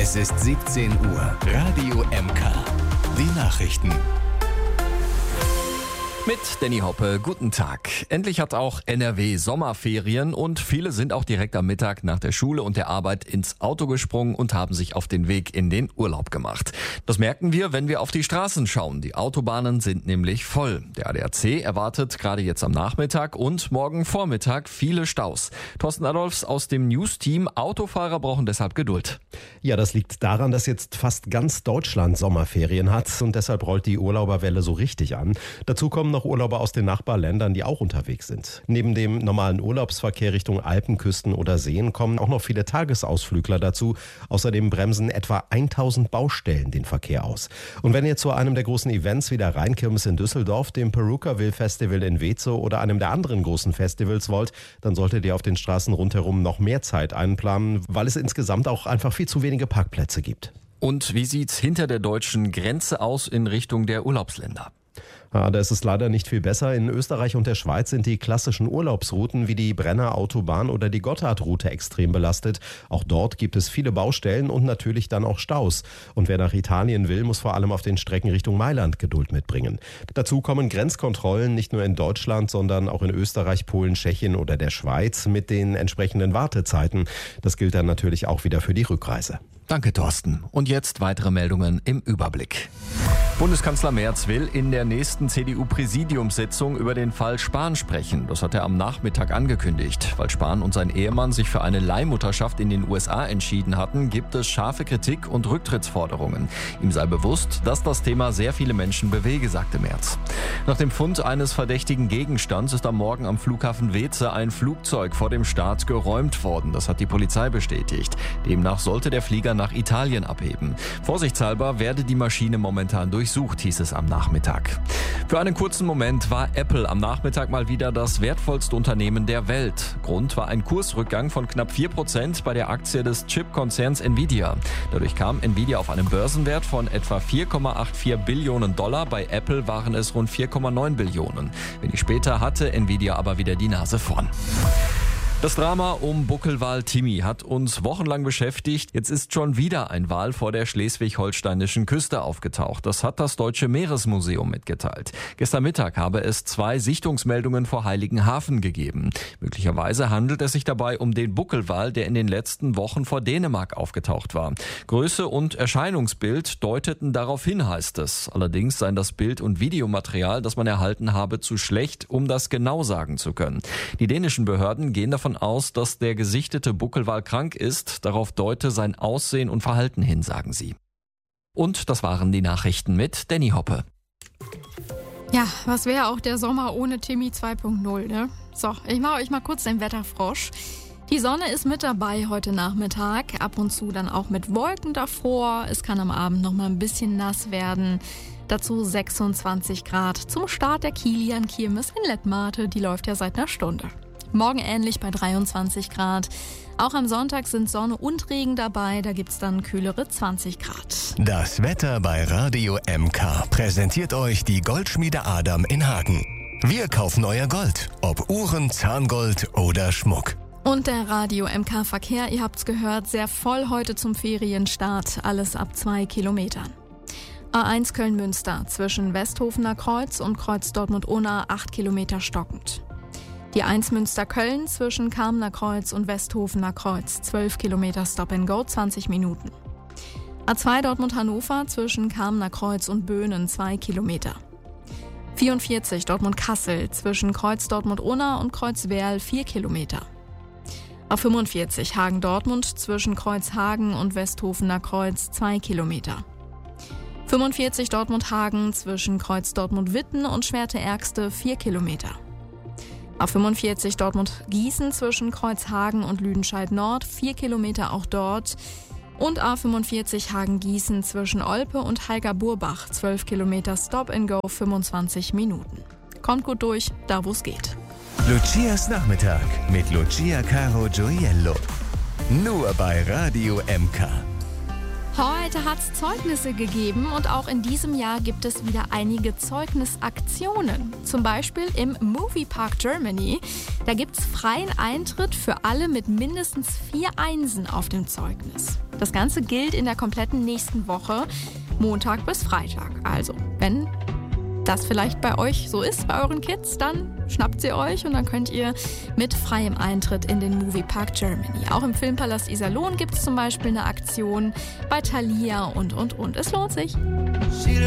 Es ist 17 Uhr. Radio MK. Die Nachrichten. Mit Danny Hoppe, guten Tag. Endlich hat auch NRW Sommerferien und viele sind auch direkt am Mittag nach der Schule und der Arbeit ins Auto gesprungen und haben sich auf den Weg in den Urlaub gemacht. Das merken wir, wenn wir auf die Straßen schauen. Die Autobahnen sind nämlich voll. Der ADAC erwartet gerade jetzt am Nachmittag und morgen Vormittag viele Staus. Thorsten Adolfs aus dem News-Team. Autofahrer brauchen deshalb Geduld. Ja, das liegt daran, dass jetzt fast ganz Deutschland Sommerferien hat und deshalb rollt die Urlauberwelle so richtig an. Dazu kommen noch Urlauber aus den Nachbarländern, die auch unterwegs sind. Neben dem normalen Urlaubsverkehr Richtung Alpenküsten oder Seen kommen auch noch viele Tagesausflügler dazu. Außerdem bremsen etwa 1000 Baustellen den Verkehr aus. Und wenn ihr zu einem der großen Events wie der Rheinkirmes in Düsseldorf, dem Perukaville Festival in Weeze oder einem der anderen großen Festivals wollt, dann solltet ihr auf den Straßen rundherum noch mehr Zeit einplanen, weil es insgesamt auch einfach viel zu wenige Parkplätze gibt. Und wie sieht's hinter der deutschen Grenze aus in Richtung der Urlaubsländer? Ja, da ist es leider nicht viel besser. In Österreich und der Schweiz sind die klassischen Urlaubsrouten wie die Brenner Autobahn oder die Gotthardroute extrem belastet. Auch dort gibt es viele Baustellen und natürlich dann auch Staus. Und wer nach Italien will, muss vor allem auf den Strecken Richtung Mailand Geduld mitbringen. Dazu kommen Grenzkontrollen nicht nur in Deutschland, sondern auch in Österreich, Polen, Tschechien oder der Schweiz mit den entsprechenden Wartezeiten. Das gilt dann natürlich auch wieder für die Rückreise. Danke, Thorsten. Und jetzt weitere Meldungen im Überblick. Bundeskanzler Merz will in der nächsten CDU-Präsidiumssitzung über den Fall Spahn sprechen. Das hat er am Nachmittag angekündigt. Weil Spahn und sein Ehemann sich für eine Leihmutterschaft in den USA entschieden hatten, gibt es scharfe Kritik und Rücktrittsforderungen. Ihm sei bewusst, dass das Thema sehr viele Menschen bewege, sagte Merz. Nach dem Fund eines verdächtigen Gegenstands ist am Morgen am Flughafen Weeze ein Flugzeug vor dem Start geräumt worden. Das hat die Polizei bestätigt. Demnach sollte der Flieger nach Italien abheben. Vorsichtshalber werde die Maschine momentan durchsucht, hieß es am Nachmittag. Für einen kurzen Moment war Apple am Nachmittag mal wieder das wertvollste Unternehmen der Welt. Grund war ein Kursrückgang von knapp 4% bei der Aktie des Chipkonzerns Nvidia. Dadurch kam Nvidia auf einen Börsenwert von etwa 4,84 Billionen Dollar. Bei Apple waren es rund 4,9 Billionen. Wenig später hatte Nvidia aber wieder die Nase vorn. Das Drama um Buckelwal Timmy hat uns wochenlang beschäftigt. Jetzt ist schon wieder ein Wal vor der schleswig-holsteinischen Küste aufgetaucht. Das hat das Deutsche Meeresmuseum mitgeteilt. Gestern Mittag habe es 2 Sichtungsmeldungen vor Heiligenhafen gegeben. Möglicherweise handelt es sich dabei um den Buckelwal, der in den letzten Wochen vor Dänemark aufgetaucht war. Größe und Erscheinungsbild deuteten darauf hin, heißt es. Allerdings seien das Bild- und Videomaterial, das man erhalten habe, zu schlecht, um das genau sagen zu können. Die dänischen Behörden gehen davon aus, dass der gesichtete Buckelwal krank ist. Darauf deute sein Aussehen und Verhalten hin, sagen sie. Und das waren die Nachrichten mit Danny Hoppe. Ja, was wäre auch der Sommer ohne Timmy 2.0, ne? So, ich mache euch mal kurz den Wetterfrosch. Die Sonne ist mit dabei heute Nachmittag, ab und zu dann auch mit Wolken davor. Es kann am Abend noch mal ein bisschen nass werden. Dazu 26 Grad zum Start der Kilian-Kirmes in Lettmate. Die läuft ja seit einer Stunde. Morgen ähnlich bei 23 Grad. Auch am Sonntag sind Sonne und Regen dabei, da gibt's dann kühlere 20 Grad. Das Wetter bei Radio MK präsentiert euch die Goldschmiede Adam in Hagen. Wir kaufen euer Gold, ob Uhren, Zahngold oder Schmuck. Und der Radio MK Verkehr, ihr habt's gehört, sehr voll heute zum Ferienstart, alles ab 2 Kilometern. A1 Köln-Münster zwischen Westhofener Kreuz und Kreuz Dortmund-Unna 8 Kilometer stockend. Die 1 Münster-Köln zwischen Kamener Kreuz und Westhofener Kreuz, 12 Kilometer Stop-and-Go, 20 Minuten. A2 Dortmund-Hannover zwischen Kamener Kreuz und Böhnen, 2 Kilometer. 44 Dortmund-Kassel zwischen Kreuz Dortmund-Unna und Kreuz Werl, 4 Kilometer. A45 Hagen-Dortmund zwischen Kreuz Hagen und Westhofener Kreuz, 2 Kilometer. 45 Dortmund-Hagen zwischen Kreuz Dortmund-Witten und Schwerte-Ergste, 4 Kilometer. A45 Dortmund-Gießen zwischen Kreuzhagen und Lüdenscheid Nord, 4 Kilometer auch dort. Und A45 Hagen-Gießen zwischen Olpe und Heiger-Burbach, 12 Kilometer Stop-and-Go, 25 Minuten. Kommt gut durch, da wo es geht. Lucias Nachmittag mit Lucia Caro Gioiello. Nur bei Radio MK. Heute hat es Zeugnisse gegeben und auch in diesem Jahr gibt es wieder einige Zeugnisaktionen. Zum Beispiel im Moviepark Germany. Da gibt es freien Eintritt für alle mit mindestens 4 Einsen auf dem Zeugnis. Das Ganze gilt in der kompletten nächsten Woche, Montag bis Freitag. Also, wenn das vielleicht bei euch so ist, bei euren Kids, dann schnappt sie euch und dann könnt ihr mit freiem Eintritt in den Moviepark Germany. Auch im Filmpalast Iserlohn gibt es zum Beispiel eine Aktion, bei Thalia und. Es lohnt sich.